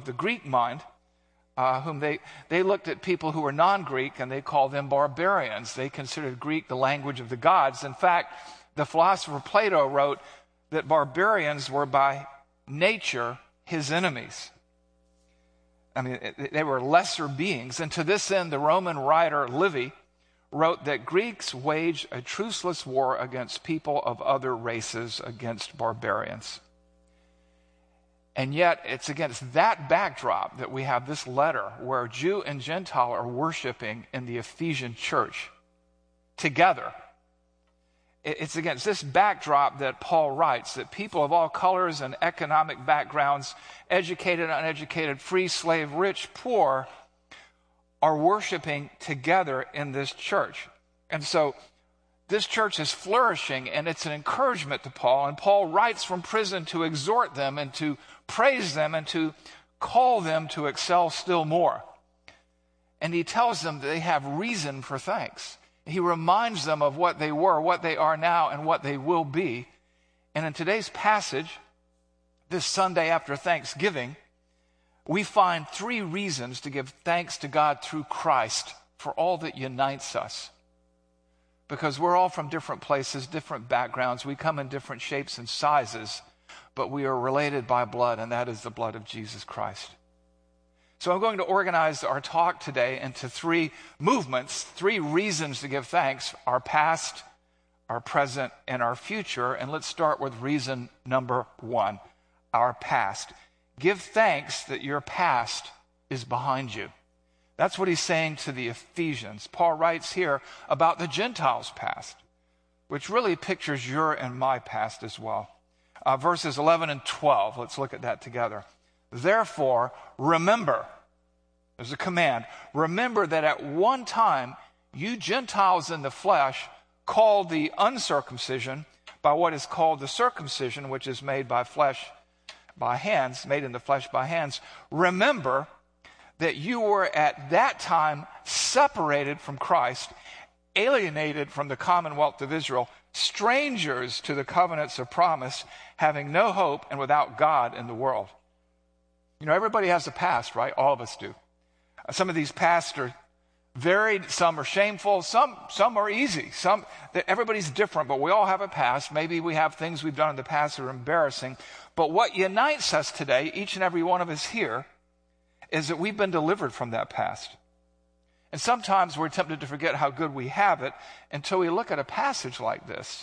the Greek mind, whom they looked at people who were non-Greek and they called them barbarians. They considered Greek the language of the gods. In fact, the philosopher Plato wrote that barbarians were by nature his enemies. I mean, they were lesser beings. And to this end, the Roman writer Livy wrote that Greeks waged a truceless war against people of other races, against barbarians. And yet, it's against that backdrop that we have this letter where Jew and Gentile are worshiping in the Ephesian church together. It's against this backdrop that Paul writes that people of all colors and economic backgrounds, educated, uneducated, free, slave, rich, poor, are worshiping together in this church. And so this church is flourishing, and it's an encouragement to Paul. And Paul writes from prison to exhort them and to praise them and to call them to excel still more. And he tells them that they have reason for thanks. He reminds them of what they were, what they are now, and what they will be. And in today's passage, this Sunday after Thanksgiving, we find 3 reasons to give thanks to God through Christ for all that unites us. Because we're all from different places, different backgrounds. We come in different shapes and sizes, but we are related by blood, and that is the blood of Jesus Christ. So I'm going to organize our talk today into 3 movements, 3 reasons to give thanks: our past, our present, and our future. And let's start with reason number 1, our past. Give thanks that your past is behind you. That's what he's saying to the Ephesians. Paul writes here about the Gentiles' past, which really pictures your and my past as well. Verses 11 and 12, let's look at that together. Therefore, remember, there's a command, remember that at one time you Gentiles in the flesh, called the uncircumcision by what is called the circumcision, which is made by flesh by hands, made in the flesh by hands. Remember that you were at that time separated from Christ, alienated from the commonwealth of Israel, strangers to the covenants of promise, having no hope and without God in the world. You know, everybody has a past, right? All of us do. Some of these pasts are varied, some are shameful, some are easy. Everybody's different, but we all have a past. Maybe we have things we've done in the past that are embarrassing. But what unites us today, each and every one of us here, is that we've been delivered from that past. And sometimes we're tempted to forget how good we have it until we look at a passage like this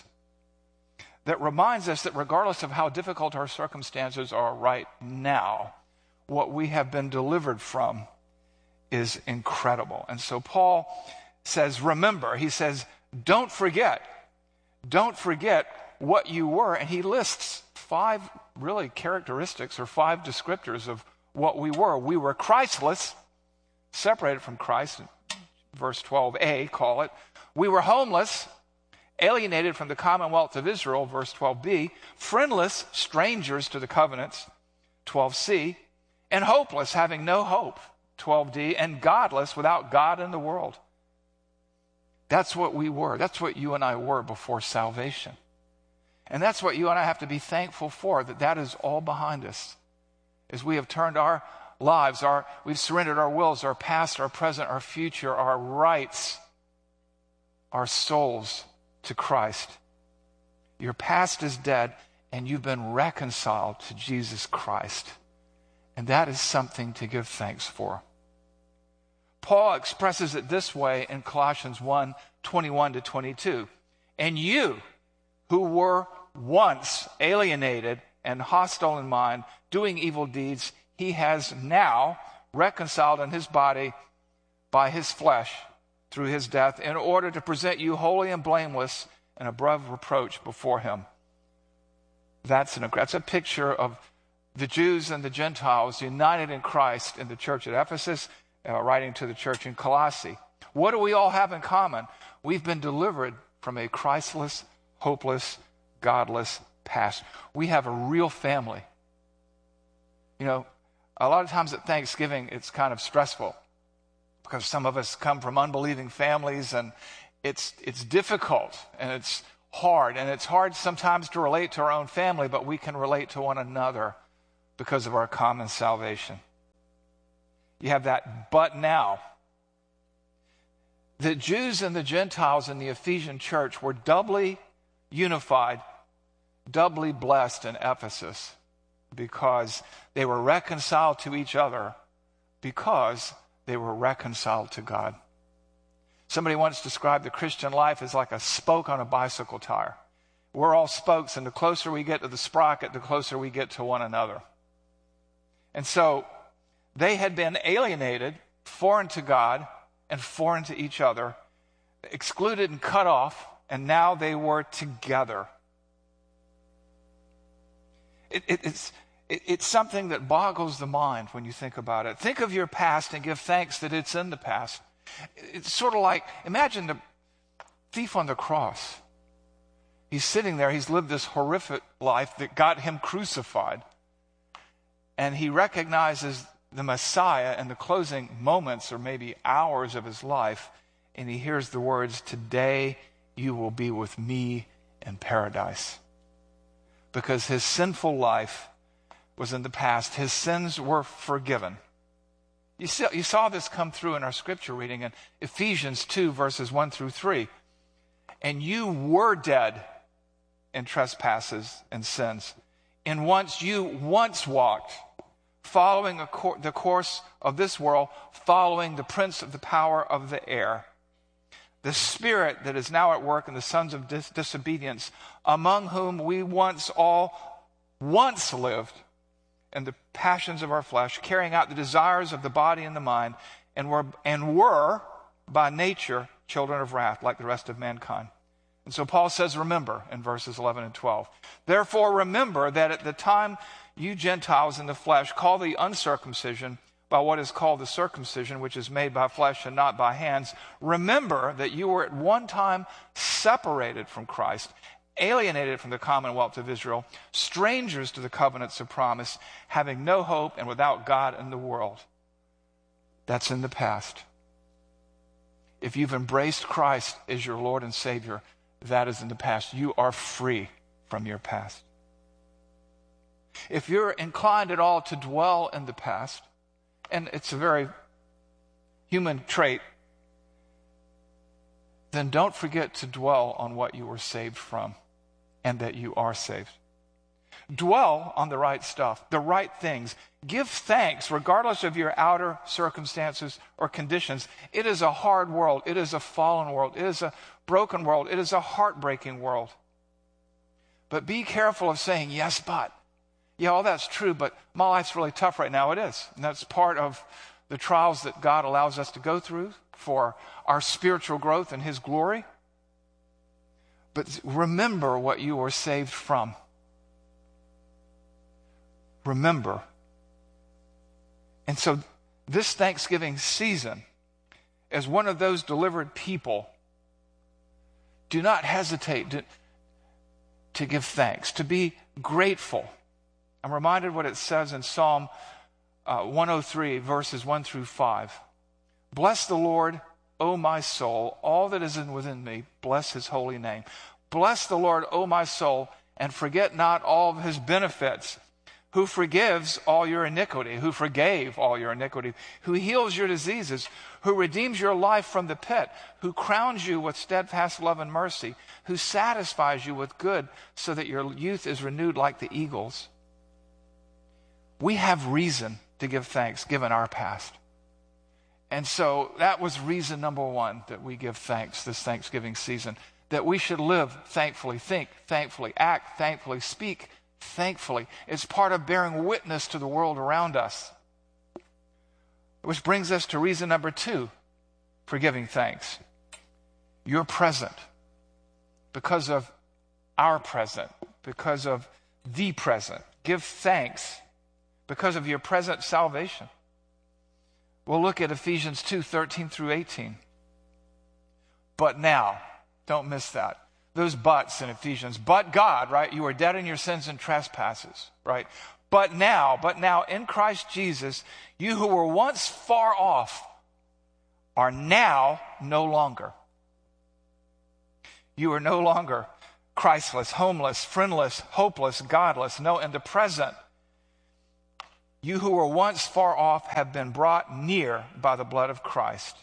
that reminds us that regardless of how difficult our circumstances are right now, what we have been delivered from is incredible. And so Paul says, remember, he says, don't forget what you were. And he lists 5 really characteristics or 5 descriptors of what we were. We were Christless, separated from Christ, verse 12a, call it. We were homeless, alienated from the commonwealth of Israel, verse 12b, friendless, strangers to the covenants, 12c, and hopeless, having no hope, 12d, and godless, without God in the world. That's what we were. That's what you and I were before salvation. And that's what you and I have to be thankful for, that is all behind us. As we have turned our lives, we've surrendered our wills, our past, our present, our future, our rights, our souls to Christ. Your past is dead, and you've been reconciled to Jesus Christ. And that is something to give thanks for. Paul expresses it this way in Colossians 1:21-22. And you, who were once alienated and hostile in mind, doing evil deeds, he has now reconciled in his body by his flesh through his death, in order to present you holy and blameless and above reproach before him. That's a picture of the Jews and the Gentiles united in Christ in the church at Ephesus, writing to the church in Colossae. What do we all have in common? We've been delivered from a Christless, hopeless, godless past. We have a real family. You know, a lot of times at Thanksgiving, it's kind of stressful because some of us come from unbelieving families, and it's difficult and it's hard. And it's hard sometimes to relate to our own family, but we can relate to one another because of our common salvation. You have that but now. The Jews and the Gentiles in the Ephesian church were doubly unified, doubly blessed in Ephesus because they were reconciled to each other, because they were reconciled to God. Somebody once described the Christian life as like a spoke on a bicycle tire. We're all spokes, and the closer we get to the sprocket, the closer we get to one another. And so they had been alienated, foreign to God, and foreign to each other, excluded and cut off, and now they were together. It's something that boggles the mind when you think about it. Think of your past and give thanks that it's in the past. It's sort of like, imagine the thief on the cross. He's sitting there, he's lived this horrific life that got him crucified. And he recognizes the Messiah in the closing moments or maybe hours of his life, and he hears the words, "Today you will be with me in paradise." Because his sinful life was in the past. His sins were forgiven. You saw this come through in our scripture reading in Ephesians 2, verses 1 through 3. And you were dead in trespasses and sins, in once you walked, following the course of this world, following the prince of the power of the air, the spirit that is now at work in the sons of disobedience, among whom we once lived in the passions of our flesh, carrying out the desires of the body and the mind, and were by nature children of wrath, like the rest of mankind. And so Paul says, remember, in verses 11 and 12. Therefore remember that at the time you Gentiles in the flesh call the uncircumcision by what is called the circumcision, which is made by flesh and not by hands. Remember that you were at one time separated from Christ, alienated from the commonwealth of Israel, strangers to the covenants of promise, having no hope and without God in the world. That's in the past. If you've embraced Christ as your Lord and Savior, that is in the past. You are free from your past. If you're inclined at all to dwell in the past, and it's a very human trait, then don't forget to dwell on what you were saved from and that you are saved. Dwell on the right stuff, the right things. Give thanks regardless of your outer circumstances or conditions. It is a hard world. It is a fallen world. It is a broken world. It is a heartbreaking world. But be careful of saying, yes, but. Yeah, all that's true, but my life's really tough right now. It is. And that's part of the trials that God allows us to go through for our spiritual growth and His glory. But remember what you were saved from. Remember. And so this Thanksgiving season, as one of those delivered people, do not hesitate to give thanks, to be grateful. I'm reminded what it says in Psalm 103, verses 1 through 5. Bless the Lord, O my soul, all that is within me, bless His holy name. Bless the Lord, O my soul, and forget not all of His benefits, who forgives all your iniquity, who forgave all your iniquity, who heals your diseases, who redeems your life from the pit, who crowns you with steadfast love and mercy, who satisfies you with good so that your youth is renewed like the eagles. We have reason to give thanks given our past. And so that was reason number one that we give thanks this Thanksgiving season, that we should live thankfully, think thankfully, act thankfully, speak thankfully. It's part of bearing witness to the world around us. Which brings us to reason number two for giving thanks. You're present because of our present, because of the present. Give thanks because of your present salvation. We'll look at Ephesians 2, 13 through 18. But now, don't miss that. Those buts in Ephesians. But God, right? You are dead in your sins and trespasses, right? But now, in Christ Jesus, you who were once far off are now no longer. You are no longer Christless, homeless, friendless, hopeless, godless. No, in the present, You who were once far off have been brought near by the blood of Christ.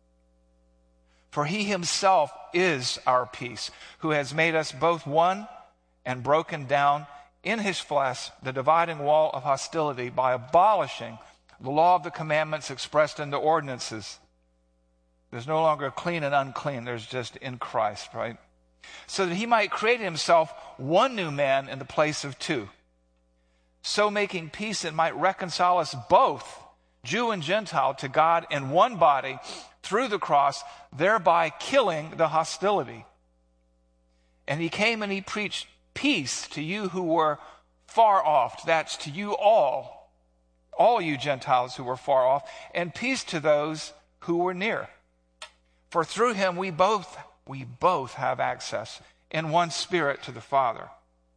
For he himself is our peace, who has made us both one and broken down in his flesh the dividing wall of hostility by abolishing the law of the commandments expressed in the ordinances. There's no longer clean and unclean. There's just in Christ, right? So that he might create himself one new man in the place of two, so making peace and might reconcile us both, Jew and Gentile, to God in one body through the cross, thereby killing the hostility. And he came and he preached peace to you who were far off. That's to you all you Gentiles who were far off, and peace to those who were near. For through him we both have access in one spirit to the Father.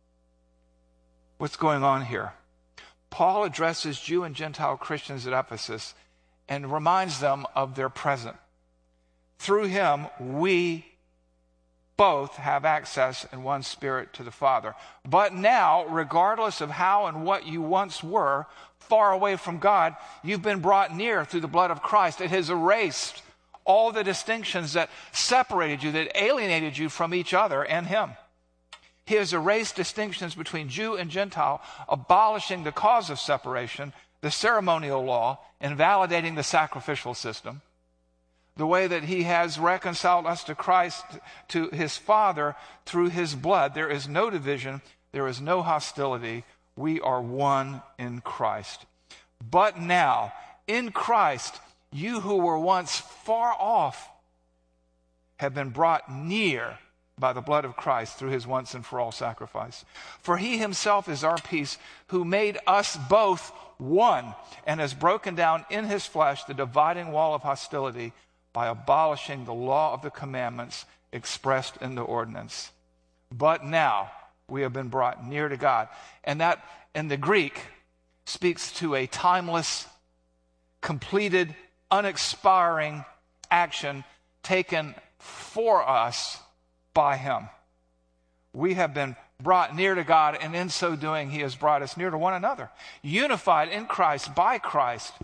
What's going on here? Paul addresses Jew and Gentile Christians at Ephesus and reminds them of their present. Through him, we both have access in one spirit to the Father. But now, regardless of how and what you once were, far away from God, you've been brought near through the blood of Christ. It has erased all the distinctions that separated you, that alienated you from each other and him. He has erased distinctions between Jew and Gentile, abolishing the cause of separation, the ceremonial law, invalidating the sacrificial system. The way that he has reconciled us to Christ, to his Father, through his blood. There is no division. There is no hostility. We are one in Christ. But now, in Christ, you who were once far off have been brought near by the blood of Christ through his once and for all sacrifice. For he himself is our peace, who made us both one and has broken down in his flesh the dividing wall of hostility by abolishing the law of the commandments expressed in the ordinance. But now we have been brought near to God. And that in the Greek speaks to a timeless, completed, unexpiring action taken for us by him. We have been brought near to God, and in so doing, he has brought us near to one another, unified in Christ, by Christ,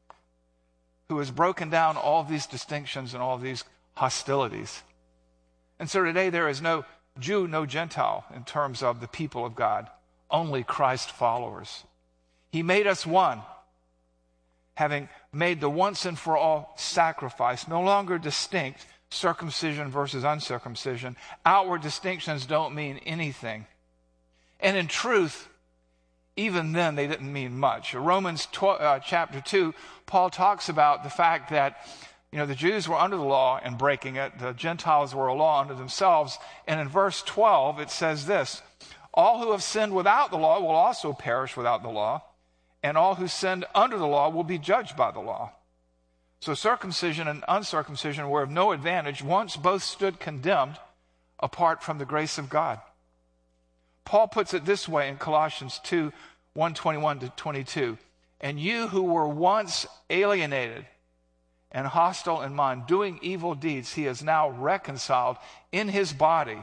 who has broken down all these distinctions and all these hostilities. And so today there is no Jew, no Gentile in terms of the people of God, only Christ followers. He made us one, having made the once and for all sacrifice, no longer distinct, circumcision versus uncircumcision. Outward distinctions don't mean anything. And in truth, even then they didn't mean much. Romans chapter 2, Paul talks about the fact that the Jews were under the law and breaking it. The Gentiles were a law unto themselves. And in verse 12 it says this: all who have sinned without the law will also perish without the law, and all who sinned under the law will be judged by the law. So circumcision and uncircumcision were of no advantage. Once both stood condemned apart from the grace of God. Paul puts it this way in Colossians 2, 1:21-22. And you who were once alienated and hostile in mind, doing evil deeds, he is now reconciled in his body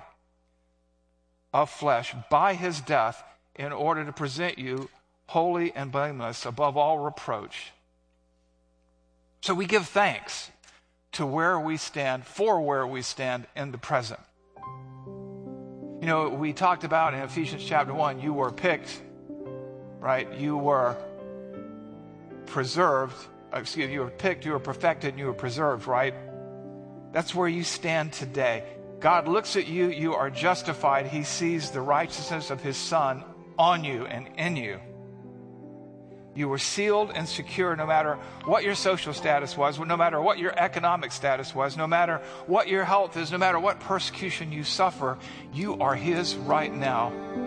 of flesh by his death, in order to present you holy and blameless above all reproach. So we give thanks to where we stand, for where we stand in the present. We talked about in Ephesians chapter 1, you were picked, right? You were preserved. You were picked, you were perfected, and you were preserved, right? That's where you stand today. God looks at you, you are justified. He sees the righteousness of his Son on you and in you. You were sealed and secure no matter what your social status was, no matter what your economic status was, no matter what your health is, no matter what persecution you suffer. You are his right now.